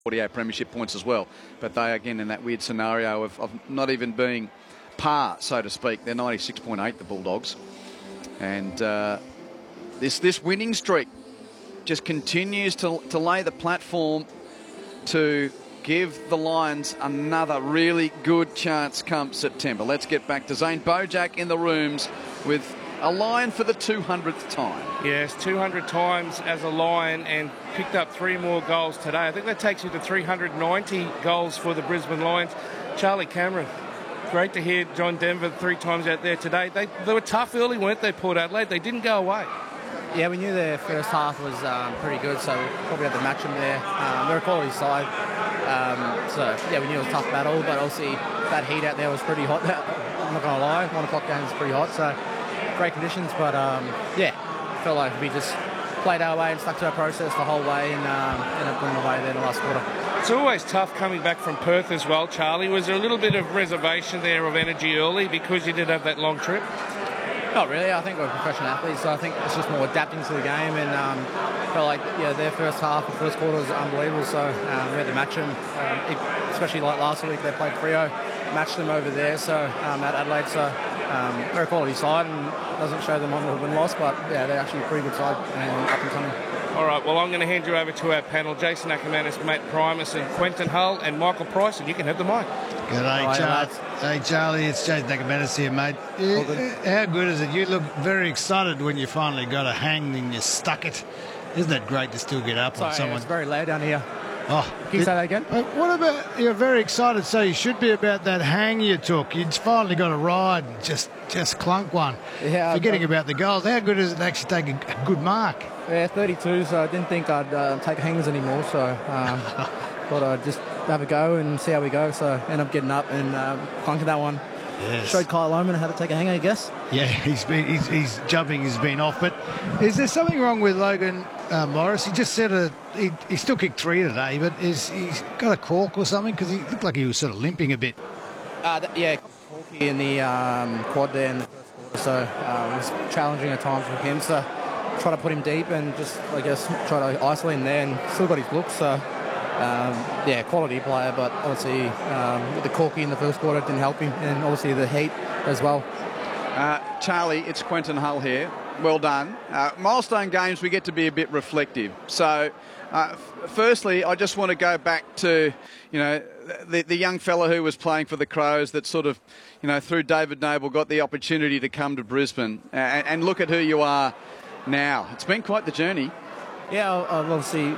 48 premiership points as well. But they, again, in that weird scenario of not even being par, so to speak. They're 96.8, the Bulldogs. And this winning streak just continues to lay the platform to give the Lions another really good chance come September. Let's get back to Zane Bojack in the rooms with a Lion for the 200th time. Yes, 200 times as a Lion and picked up 3 more goals today. I think that takes you to 390 goals for the Brisbane Lions. Charlie Cameron, great to hear John Denver 3 times out there today. They were tough early, weren't they, Port Adelaide? They didn't go away. Yeah, we knew their first half was pretty good, so we probably had to match them there. They're a quality side. So, yeah, we knew it was a tough battle, but obviously that heat out there was pretty hot. I'm not going to lie, 1 o'clock game is pretty hot, so great conditions. But, yeah, felt like we just played our way and stuck to our process the whole way and ended up winning away there in the last quarter. It's always tough coming back from Perth as well, Charlie. Was there a little bit of reservation there of energy early because you did have that long trip? Not really. I think we're professional athletes, so I think it's just more adapting to the game. And felt like their first half, the first quarter was unbelievable. So we had to match them, especially like last week they played Freo, matched them over there. So at Adelaide, so they're a quality side, and it doesn't show them on the win-loss, but yeah, they're actually a pretty good side and up and coming. All right, well, I'm going to hand you over to our panel, Jason Ackermanis, Matt Primus and Quentin Hull and Michael Price, and you can have the mic. G'day, Charlie. Hey, Charlie, it's Jason Ackermanis here, mate. How good is it? You look very excited when you finally got a hang and you stuck it. Isn't it great to still get up on someone? It's very loud down here. Oh, can you say that again? What about, you're very excited, so you should be about that hang you took. You'd finally got a ride and just clunk one. Yeah, forgetting about the goals. How good is it to actually take a good mark? Yeah, 32, so I didn't think I'd take hangers anymore, so thought I'd just have a go and see how we go. So I ended up getting up and clunking that one. Yes. Showed Kyle Lohman how to take a hanger, I guess. Yeah, he's jumping has been off. But is there something wrong with Logan Morris? He just said he still kicked 3 today, but he's got a cork or something because he looked like he was sort of limping a bit. Yeah, corky in the quad there in the first quarter, so it was challenging at times with him. So try to put him deep and just, I guess, try to isolate him there, and still got his look. So yeah, quality player, but obviously with the corky in the first quarter didn't help him, and obviously the heat as well. Charlie, it's Quentin Hull here. Well done. Milestone games, we get to be a bit reflective. So, firstly, I just want to go back to, the young fella who was playing for the Crows that sort of, through David Noble got the opportunity to come to Brisbane and look at who you are now. It's been quite the journey. Yeah, I've obviously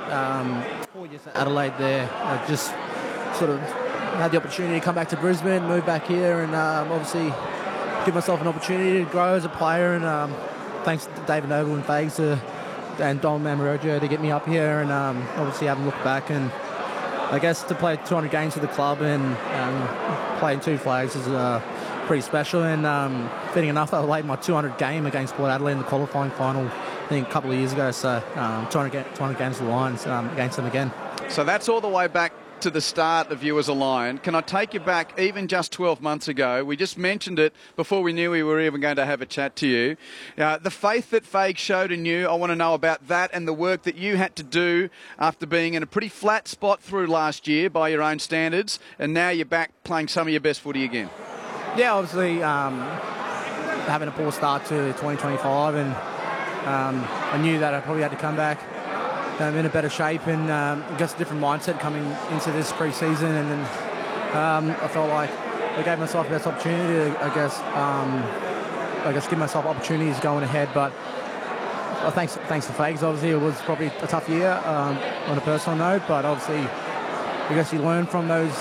4 years at Adelaide there. I just sort of had the opportunity to come back to Brisbane, move back here, and obviously give myself an opportunity to grow as a player. And thanks to David Noble and Fags and Don Mamarogio to get me up here, and obviously haven't looked back. And I guess to play 200 games for the club and play in 2 flags is pretty special. And fitting enough, I played my 200 game against Port Adelaide in the qualifying final, I think a couple of years ago. So 200 games for the Lions against them again. So that's all the way back to the start of you as a Lion. Can I take you back even just 12 months ago? We just mentioned it before we knew we were even going to have a chat to you. The faith that Fague showed in you, I want to know about that and the work that you had to do after being in a pretty flat spot through last year by your own standards, and now you're back playing some of your best footy again. Yeah, obviously having a poor start to 2025, and I knew that I probably had to come back in a better shape and I guess a different mindset coming into this pre-season, and then I felt like I gave myself the best opportunity to, I guess give myself opportunities going ahead. But thanks to Fags, obviously it was probably a tough year on a personal note, but obviously I guess you learn from those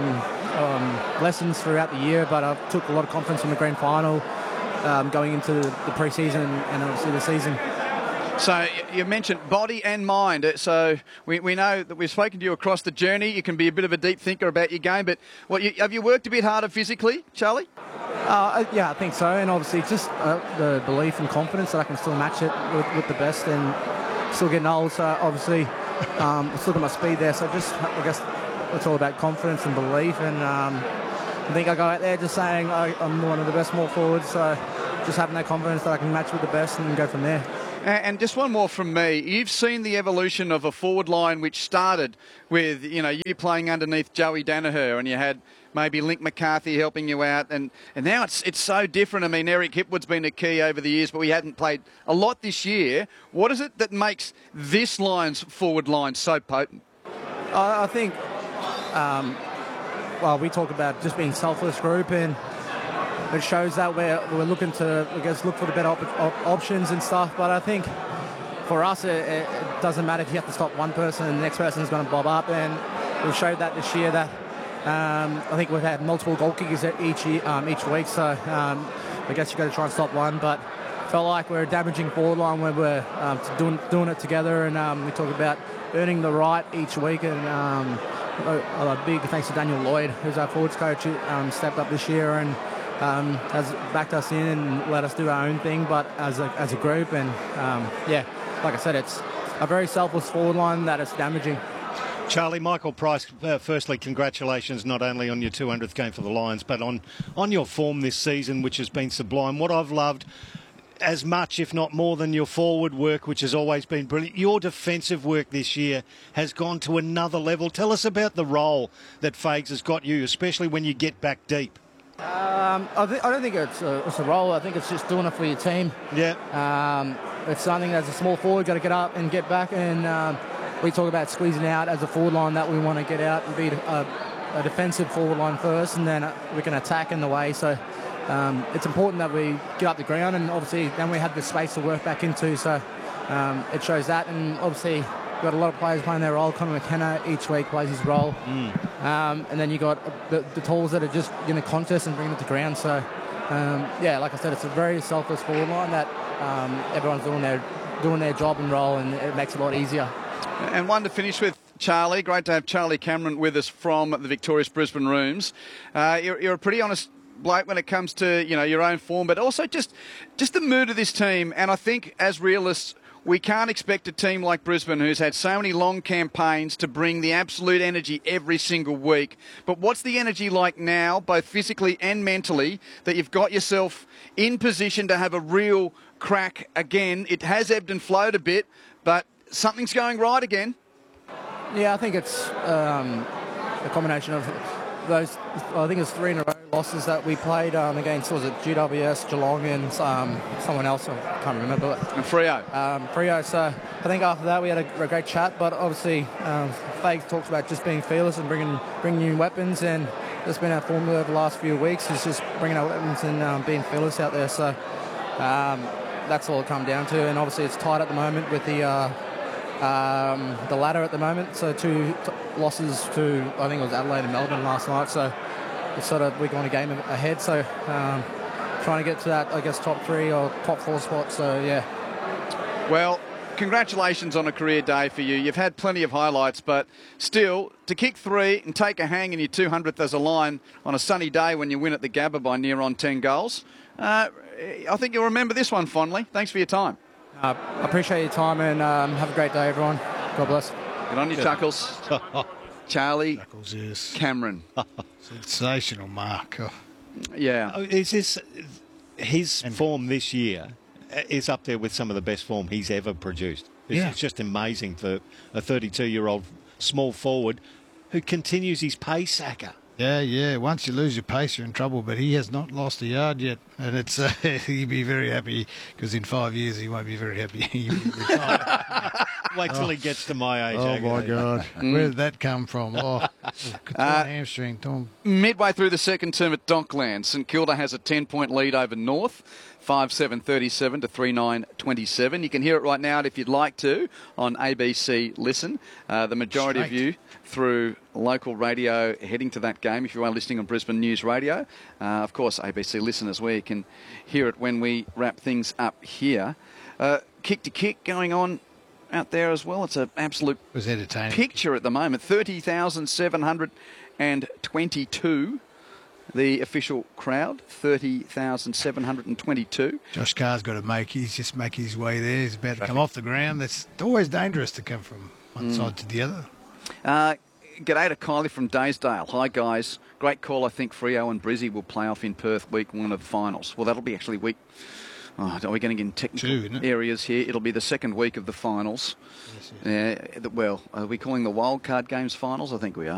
lessons throughout the year. But I took a lot of confidence in the grand final going into the pre-season and obviously the season. So you mentioned body and mind. So we know that we've spoken to you across the journey. You can be a bit of a deep thinker about your game, but have you worked a bit harder physically, Charlie? Yeah, I think so. And obviously just the belief and confidence that I can still match it with the best, and still getting old. So obviously still got my speed there. So just, I guess it's all about confidence and belief. And I think I go out there just saying I'm one of the best small forwards. So just having that confidence that I can match with the best and go from there. And just one more from me. You've seen the evolution of a forward line which started with, you playing underneath Joey Danaher, and you had maybe Link McCarthy helping you out, and now it's so different. I mean, Eric Hipwood's been a key over the years, but we hadn't played a lot this year. What is it that makes this line's forward line so potent? I think, we talk about just being selfless group, and it shows that we're looking to, look for the better options and stuff. But I think for us, it doesn't matter if you have to stop one person and the next person is going to bob up, and we've showed that this year that I think we've had multiple goal kickers each week, so I guess you've got to try and stop one. But felt like we're a damaging forward line when we're doing it together, and we talk about earning the right each week. And a big thanks to Daniel Lloyd, who's our forwards coach, stepped up this year and has backed us in and let us do our own thing, but as a group. And like I said, it's a very selfless forward line that is damaging. Charlie, Michael Price, firstly, congratulations not only on your 200th game for the Lions, but on your form this season, which has been sublime. What I've loved as much, if not more, than your forward work, which has always been brilliant, your defensive work this year has gone to another level. Tell us about the role that Fags has got you, especially when you get back deep. I don't think it's a role. I think it's just doing it for your team. Yeah. It's something as a small forward, got to get up and get back, and we talk about squeezing out as a forward line, that we want to get out and be a defensive forward line first, and then we can attack in the way. So it's important that we get up the ground, and obviously then we have the space to work back into. So it shows that, and obviously we've got a lot of players playing their role. Conor McKenna each week plays his role. And then you got the tools that are just in a contest and bringing it to ground. So like I said, it's a very selfless forward line that everyone's doing their job and role, and it makes it a lot easier. And one to finish with, Charlie. Great to have Charlie Cameron with us from the Victorious Brisbane Rooms. You're a pretty honest bloke when it comes to your own form, but also just the mood of this team. And I think as realists, we can't expect a team like Brisbane, who's had so many long campaigns, to bring the absolute energy every single week. But what's the energy like now, both physically and mentally, that you've got yourself in position to have a real crack again? It has ebbed and flowed a bit, but something's going right again. Yeah, I think it's a combination of those. I think it's 3 in a row losses that we played against, was it GWS, Geelong, and someone else, I can't remember. And Freo. Freo. So I think after that we had a great chat, but obviously Fags talks about just being fearless and bringing new weapons, and that's been our formula over the last few weeks, is just bringing our weapons and being fearless out there. So that's all it comes down to, and obviously it's tight at the moment with the ladder at the moment. So 2 losses to, I think it was Adelaide and Melbourne last night. So it's sort of, we're going a game ahead. So trying to get to that, I guess, top 3 or top 4 spot. So yeah. Well, congratulations on a career day for you. You've had plenty of highlights, but still, to kick 3 and take a hang in your 200th as a line on a sunny day when you win at the Gabba by near on 10 goals, I think you'll remember this one fondly. Thanks for your time. I appreciate your time, and have a great day, everyone. God bless. Good on you, Chuckles. Charlie Chuckles, yes. Cameron. Sensational, Mark. Oh. Yeah. Is this his form this year is up there with some of the best form he's ever produced? It's just amazing for a 32-year-old small forward who continues his pace, Saka. Yeah. Once you lose your pace, you're in trouble. But he has not lost a yard yet, and it's he'll be very happy, because in 5 years he won't be very happy. He'll be retired. Wait till he gets to my age. Oh my God, where did that come from? Oh, hamstring, Tom. Midway through the second term at Docklands, St Kilda has a 10-point lead over North. 5-7-37 to 3-9-27. You can hear it right now if you'd like to on ABC Listen. The majority of you through local radio heading to that game if you are listening on Brisbane News Radio. Of course, ABC Listen as well. You can hear it when we wrap things up here. Kick to kick going on out there as well. It's an absolute picture at the moment. 30,722. The official crowd, 30,722. Josh Carr's got to make his way there. He's about to come off the ground. It's always dangerous to come from one side to the other. G'day to Kylie from Daysdale. Hi, guys. Great call. I think Freo and Brizzy will play off in Perth week 1 of the finals. Well, that'll be actually week are we going to get in technical areas here? It'll be the second week of the finals. Well, are we calling the wild card games finals? I think we are.